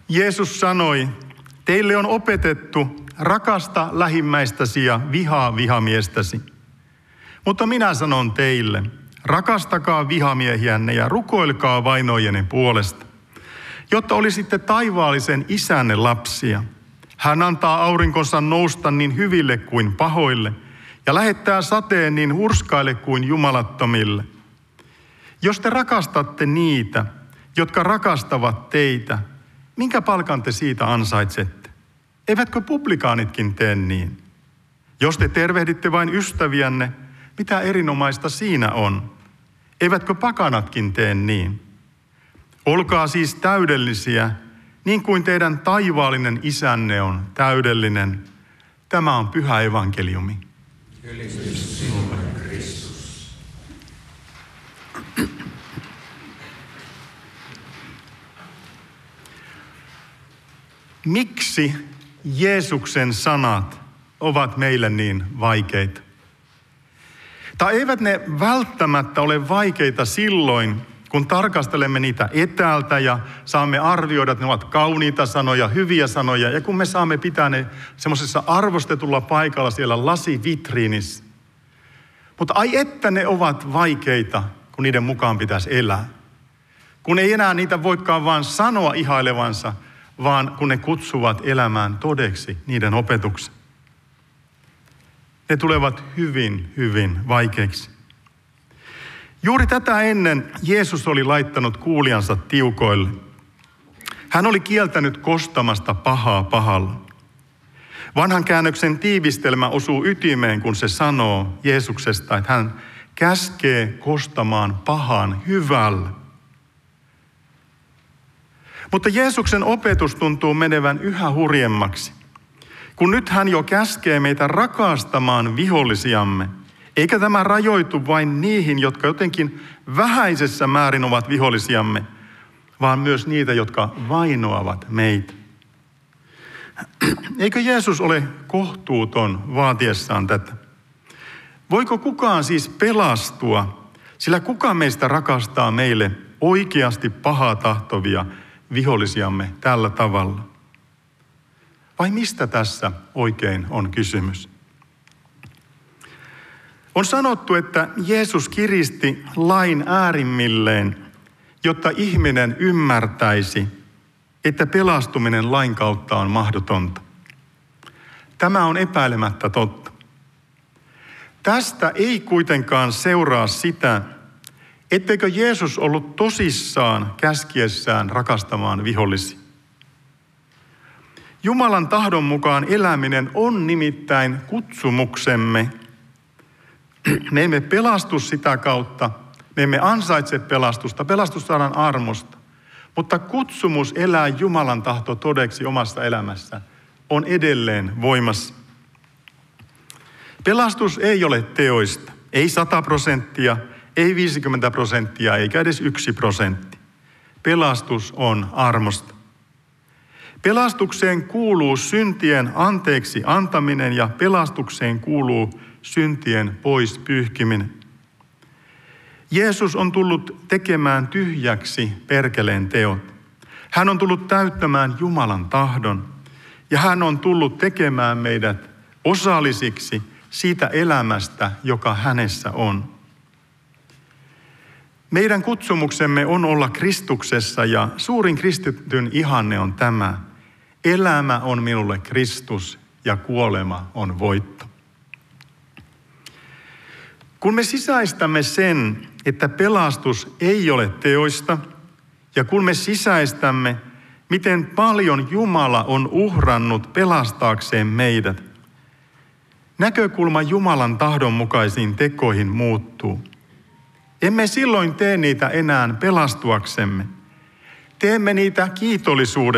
Jeesus sanoi, teille on opetettu, rakasta lähimmäistäsi ja vihaa vihamiestäsi. Mutta minä sanon teille, rakastakaa vihamiehiänne ja rukoilkaa vainojenne puolesta, jotta olisitte taivaallisen isänne lapsia. Hän antaa aurinkonsa nousta niin hyville kuin pahoille ja lähettää sateen niin hurskaille kuin jumalattomille. Jos te rakastatte niitä, jotka rakastavat teitä, minkä palkan te siitä ansaitsette? Eivätkö publikaanitkin tee niin? Jos te tervehditte vain ystäviänne, mitä erinomaista siinä on? Eivätkö pakanatkin tee niin? Olkaa siis täydellisiä, niin kuin teidän taivaallinen isänne on täydellinen. Tämä on pyhä evankeliumi. Ylistys sinulle, Kristus. Miksi Jeesuksen sanat ovat meille niin vaikeita? Tai eivät ne välttämättä ole vaikeita silloin, kun tarkastelemme niitä etäältä ja saamme arvioida, että ne ovat kauniita sanoja, hyviä sanoja, ja kun me saamme pitää ne semmoisessa arvostetulla paikalla siellä lasivitriinissä. Mutta ai että ne ovat vaikeita, kun niiden mukaan pitäisi elää. Kun ei enää niitä voikaan vaan sanoa ihailevansa, vaan kun ne kutsuvat elämään todeksi niiden opetuksen. Ne tulevat hyvin, hyvin vaikeiksi. Juuri tätä ennen Jeesus oli laittanut kuulijansa tiukoille. Hän oli kieltänyt kostamasta pahaa pahalla. Vanhan käännöksen tiivistelmä osuu ytimeen, kun se sanoo Jeesuksesta, että hän käskee kostamaan pahan hyvällä. Mutta Jeesuksen opetus tuntuu menevän yhä hurjemmaksi, kun nyt hän jo käskee meitä rakastamaan vihollisiamme. Eikä tämä rajoitu vain niihin, jotka jotenkin vähäisessä määrin ovat vihollisiamme, vaan myös niitä, jotka vainoavat meitä. Eikö Jeesus ole kohtuuton vaatiessaan tätä? Voiko kukaan siis pelastua, sillä kuka meistä rakastaa meille oikeasti pahaa tahtovia vihollisiamme tällä tavalla? Vai mistä tässä oikein on kysymys? On sanottu, että Jeesus kiristi lain äärimmilleen, jotta ihminen ymmärtäisi, että pelastuminen lain kautta on mahdotonta. Tämä on epäilemättä totta. Tästä ei kuitenkaan seuraa sitä, etteikö Jeesus ollut tosissaan käskiessään rakastamaan vihollisia. Jumalan tahdon mukaan eläminen on nimittäin kutsumuksemme. Me emme pelastu sitä kautta, me emme ansaitse pelastusta, pelastus saadaan armosta. Mutta kutsumus elää Jumalan tahto todeksi omassa elämässä on edelleen voimassa. Pelastus ei ole teoista, ei 100%, ei 50%, eikä edes 1%. Pelastus on armosta. Pelastukseen kuuluu syntien anteeksi antaminen ja pelastukseen kuuluu syntien pois pyyhkiminen. Jeesus on tullut tekemään tyhjäksi perkeleen teot. Hän on tullut täyttämään Jumalan tahdon ja hän on tullut tekemään meidät osallisiksi siitä elämästä, joka hänessä on. Meidän kutsumuksemme on olla Kristuksessa ja suurin kristityn ihanne on tämä. Elämä on minulle Kristus ja kuolema on voitto. Kun me sisäistämme sen, että pelastus ei ole teoista, ja kun me sisäistämme, miten paljon Jumala on uhrannut pelastaakseen meidät, näkökulma Jumalan tahdon mukaisiin tekoihin muuttuu. Emme silloin tee niitä enää pelastuaksemme. Teemme niitä kiitollisuudesta.